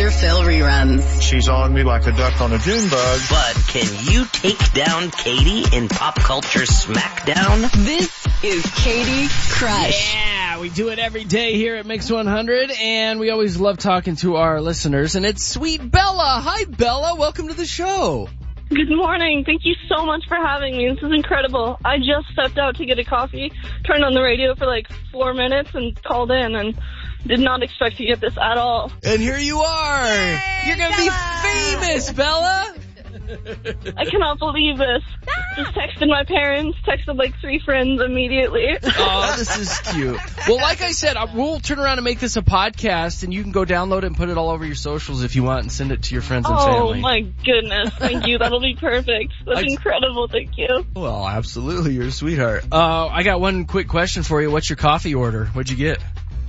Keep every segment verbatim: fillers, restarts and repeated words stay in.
Doctor Phil reruns. She's on me like a duck on a June bug. But can you take down Katie in Pop Culture Smackdown? This is Katie Crush. Yeah, we do it every day here at Mix one hundred, and we always love talking to our listeners, and it's sweet Bella. Hi, Bella. Welcome to the show. Good morning. Thank you so much for having me. This is incredible. I just stepped out to get a coffee, turned on the radio for like four minutes, and called in, and did not expect to get this at all. And here you are. Yay, You're going to be famous, Bella. I cannot believe this. Just texted my parents, texted like three friends immediately. Oh, this is cute. Well, like I said, we'll turn around and make this a podcast, and you can go download it and put it all over your socials if you want and send it to your friends and Oh family. my goodness. Thank you. That'll be perfect. That's I- incredible. Thank you. Well, absolutely. You're a sweetheart. Uh, I got one quick question for you. What's your coffee order? What'd you get?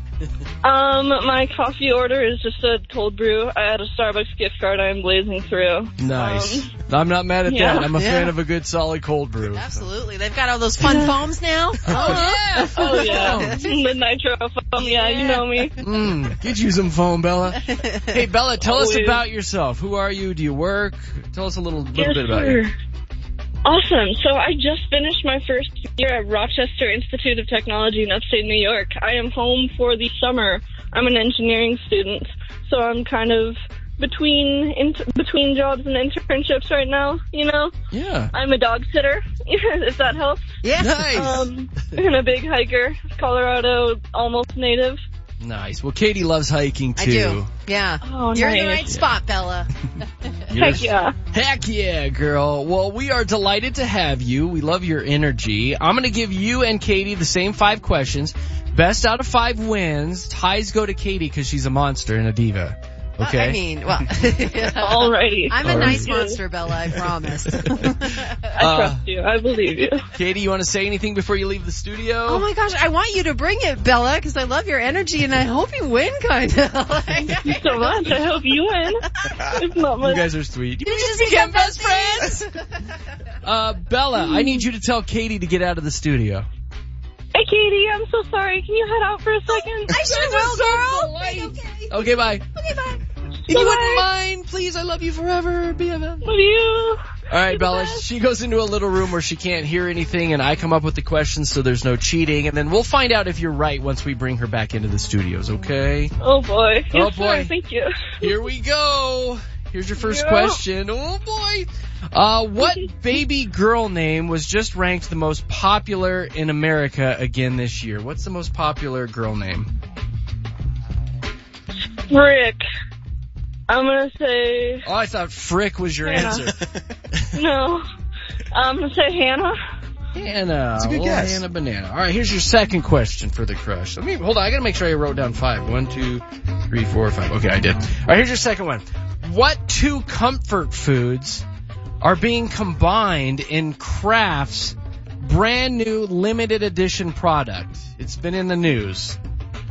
Um, my coffee order is just a cold brew. I had a Starbucks gift card I'm blazing through. Nice. Um, I'm not mad at yeah. that. I'm a Yeah. fan of a good solid cold brew. Absolutely. They've got all those fun foams now. Oh, yeah. Oh, yeah. The nitro foam. Yeah, you know me. Mm, get you some foam, Bella. Hey, Bella, tell us Always. about yourself. Who are you? Do you work? Tell us a little, little Yes, bit about sir. you. Awesome. So I just finished my first year at Rochester Institute of Technology in upstate New York. I am home for the summer. I'm an engineering student, so I'm kind of between in, between jobs and internships right now, you know? Yeah. I'm a dog sitter, if that helps. Yeah. Nice. Um, and a big hiker, Colorado almost native. Nice. Well, Katie loves hiking, too. I do. Yeah. Oh, You're in the nice. right spot, Bella. You're- Heck yeah. Heck yeah, girl. Well, we are delighted to have you. We love your energy. I'm going to give you and Katie the same five questions. Best out of five wins. Ties go to Katie because she's a monster and a diva. Okay? I mean, well. Alrighty. I'm a Alrighty. nice monster, Bella, I promise. I Uh, trust you. I believe you. Katie, you want to say anything before you leave the studio? Oh my gosh, I want you to bring it, Bella, because I love your energy and I hope you win, kind of. Thank you so much. I hope you win. It's not You much. guys are sweet. We just became best friends. Uh, Bella, I need you to tell Katie to get out of the studio. Hey, Katie, I'm so sorry. Can you head out for a second? I sure will, girl. Okay. Okay, bye. Okay, bye. If you wouldn't mind, please, I love you forever, B F F. Love you. All right, Bella, she goes into a little room where she can't hear anything, and I come up with the questions so there's no cheating, and then we'll find out if you're right once we bring her back into the studios, okay? Oh, boy. Yes, Oh, boy. Sir. Thank you. Here we go. Here's your first Yeah. question. Oh, boy. Uh, what baby girl name was just ranked the most popular in America again this year? What's the most popular girl name? Rick. I'm going to say... Oh, I thought Frick was your Hannah. answer. No. I'm going to say Hannah. Hannah. That's a good Little guess. Hannah Banana. All right, here's your second question for the crush. Let me hold on. I gotta make sure I wrote down five. One, two, three, four, five. Okay, I did. All right, here's your second one. What two comfort foods are being combined in Kraft's brand new limited edition product? It's been in the news.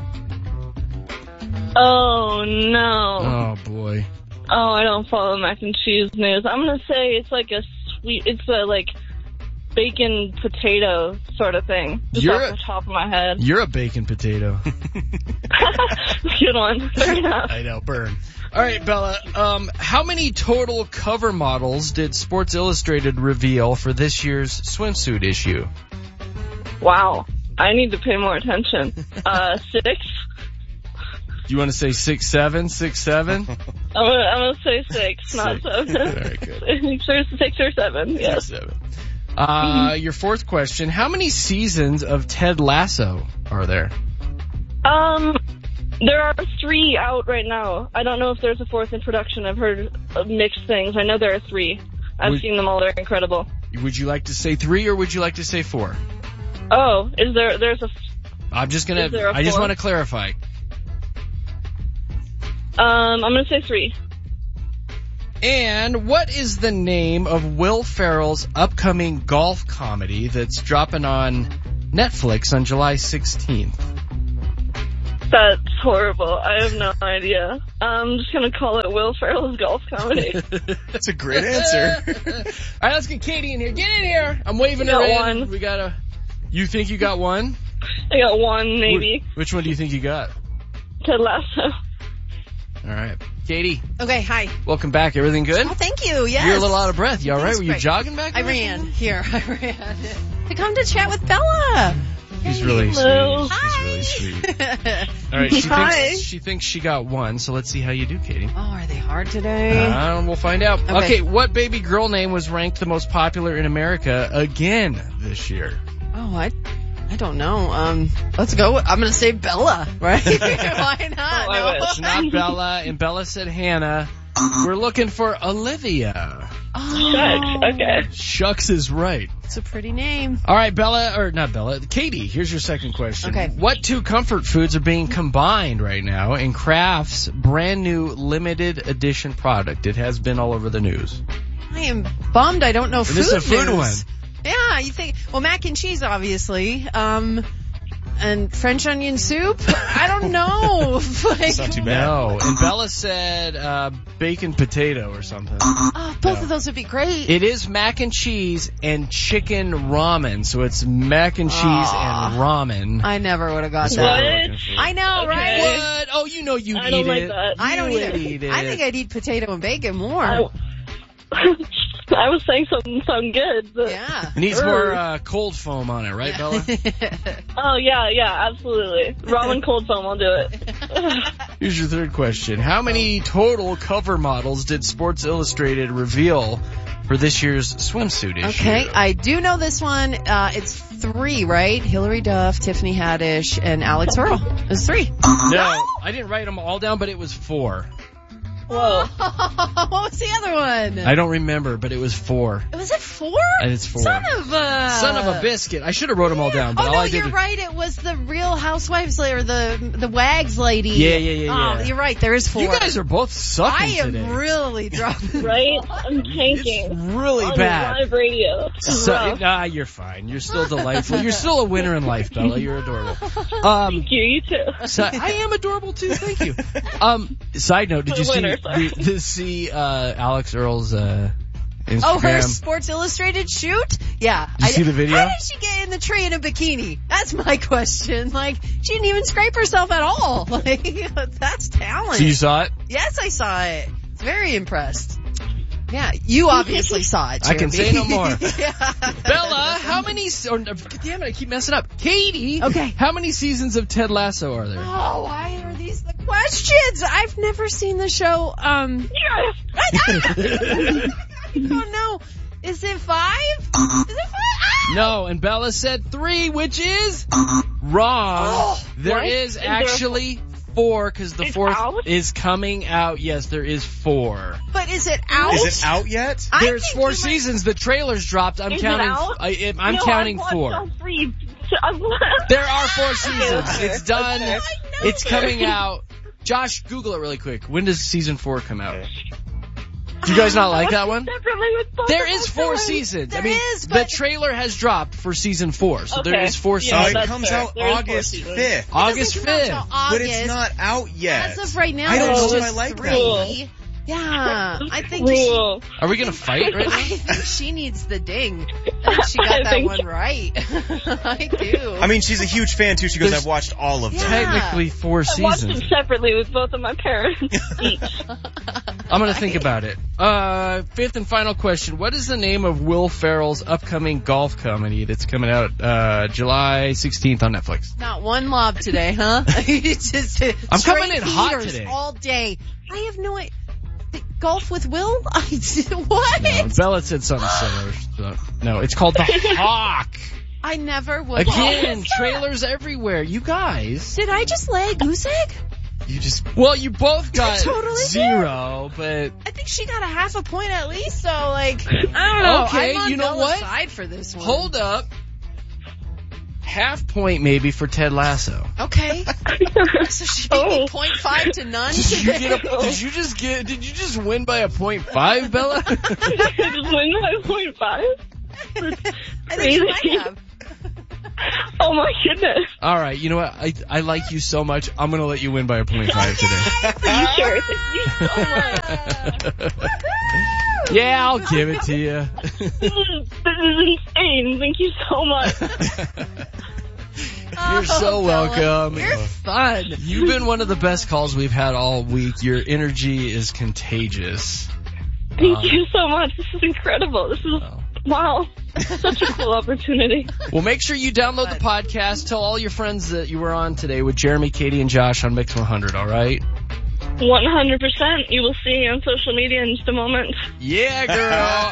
Oh, no. Oh boy. Oh, I don't follow mac and cheese news. I'm going to say it's like a sweet... It's a, like, bacon potato sort of thing. Just You're off a- the top of my head. You're a bacon potato. Good one. Fair enough. I know, burn. All right, Bella, um, how many total cover models did Sports Illustrated reveal for this year's swimsuit issue? Wow. I need to pay more attention. Uh, six? You want to say six, seven, six, seven? I'm gonna, I'm gonna say six, not Six. seven. Very good. Six, six or seven, yes. Six, seven. Uh, your fourth question, how many seasons of Ted Lasso are there? Um, there are three out right now. I don't know if there's a fourth in production. I've heard of mixed things. I know there are three. I've Would- seen them all. They're incredible. Would you like to say three or would you like to say four? Oh, is there, there's a, I'm just gonna, Is there a I just four? want to clarify. um, I'm gonna say three. And what is the name of Will Ferrell's upcoming golf comedy that's dropping on Netflix on July sixteenth? That's horrible. I have no idea. I'm just gonna call it Will Ferrell's golf comedy. That's a great answer. All right, let's get Katie in here. Get in here. I'm waving I her got in. one. We got a. You think you got one? I got one, maybe. Wh- Which one do you think you got? Ted Lasso. All right. Katie, Okay, hi. welcome back. Everything good? Oh, thank you. Yes. You're a little out of breath. You all right? That's Were you great. jogging back I there? ran. Here, I ran. To come to chat with Bella. She's really Hello. sweet. She's really sweet. All right, she Hi. thinks she thinks she got one, so let's see how you do, Katie. Oh, are they hard today? Uh, we'll find out. Okay. Okay. What baby girl name was ranked the most popular in America again this year? Oh, I, I don't know. Um, let's go. with- I'm gonna say Bella, right? Why not? Oh, I No. wish. It's not Bella, and Bella said Hannah. We're looking for Olivia. Oh, Shucks. Okay. Shucks is right. it's a pretty name. All right, Bella, or not Bella, Katie, here's your second question. Okay. What two comfort foods are being combined right now in Kraft's brand new limited edition product? It has been all over the news. I am bummed. I don't know food This is a food news. one. Yeah, you think? Well, mac and cheese, obviously. Um, and French onion soup. I don't know. like, It's not too bad. No, and Bella said uh, bacon potato or something. oh, both No. of those would be great. It is mac and cheese and chicken ramen, so it's mac and cheese Aw. and ramen. I never would have got That's that. what we're What? looking for. I know, Okay. right? What? Oh, you know you I eat don't like it. that. I don't You either. would eat it. I think I'd eat potato and bacon more. I, I was saying something sound good. But, Yeah. It needs more uh, cold foam on it, right, Bella? Oh yeah, yeah, absolutely. Ramen cold foam, I'll do it. Here's your third question. How many total cover models did Sports Illustrated reveal for this year's swimsuit issue? Okay, I do know this one. Uh, it's three, right? Hillary Duff, Tiffany Haddish, and Alex Earl. It's three. No, I didn't write them all down, but it was four. Whoa. what was the other one? I don't remember, but it was four. was it four? And it's four. Son of a... Son of a biscuit. I should have wrote them all down, but oh all no, I did you're was... right. It was the Real Housewives or the the Wags lady. Yeah, yeah, yeah, Oh, yeah. you're right. There is four. You guys are both sucking I am today. really dropping. Right? I'm It's tanking. really on bad. live radio. It's So, rough. nah, you're fine. You're still delightful. You're still a winner in life, Bella. You're adorable. Um, Thank you, you too. so, I am adorable too. Thank you. Um, side note: Did you The see winner, sorry. the, the, see uh, Alex Earl's uh, Instagram? Oh, her Sports Illustrated shoot? Yeah. Did you see the video? How did she get in the tree in a bikini? That's my question. Like, she didn't even scrape herself at all. Like, that's talent. So you saw it? Yes, I saw it. Very impressed. Yeah, you obviously saw it, I can Jeremy. say no more. yeah. Bella, how many? se- Or, damn it, I keep messing up. Katie, Okay. how many seasons of Ted Lasso are there? Oh, why are these the questions? I've never seen the show. Um, Yes! oh no. Is it five? Is it five? Ah! No, and Bella said three, which is wrong. Oh, there what? is Is there- actually four because the It's fourth out? is coming out. Yes, there is four. But is it out? Is it out yet? I There's think four you might- seasons. The trailers dropped. I'm Is it counting. out? I, I'm no, counting I've watched four. all three. I've- There are four seasons. Okay. It's done. Okay. It's coming out. Josh, Google it really quick. When does season four come out? Do you guys not like that one? Separately with both There of is us four already. seasons. I There mean, is, the but- trailer has dropped for season four, so there Okay. is four Yeah, Oh, seasons. it that's comes fair. out There is four August seasons. fifth. August It doesn't come fifth. out till But August. it's not out yet. As of right now, I don't it's know if just I like three. that. Yeah, I think she, Rule. Are we gonna fight right I now? think she needs the ding. I think she got I that think one so. right. I do. I mean, she's a huge fan too. She goes, There's- I've watched all of them. Yeah. Technically four I watched seasons. them separately with both of my parents each. I'm gonna think about it. Uh, fifth and final question. What is the name of Will Ferrell's upcoming golf comedy that's coming out, uh, July sixteenth on Netflix? Not one lob today, huh? It's just uh, I'm straight coming in hot heaters today. all day. I have no idea. Golf with Will? I, what? No, Bella said something similar. So, no, it's called The Hawk. I never would. Again, trailers everywhere. You guys. Did I just lay a goose egg? You just Well, you both got totally did. zero, but I think she got a half a point at least, so like, I don't know. Okay, I'm on you know Bella's what? side for this one. hold up. Half point maybe for Ted Lasso. Okay. So she beat me Oh. point five to none. Did you get a, did you just get did you just win by a point five, Bella? Just win by point five? I think you crazy. might have. Oh my goodness. All right, you know what? I I like you so much. I'm gonna let you win by a point five today. Are you sure? Thank you so much. Yeah, I'll give it to you. This is, this is insane. Thank you so much. You're so Oh, welcome. Bella, You're fun. You've been one of the best calls we've had all week. Your energy is contagious. Thank Um, you so much. This is incredible. This is, Oh. wow, such a cool opportunity. Well, make sure you download the podcast. Tell all your friends that you were on today with Jeremy, Katie, and Josh on Mix one hundred, all right? one hundred percent. You will see me on social media in just a moment. Yeah, girl.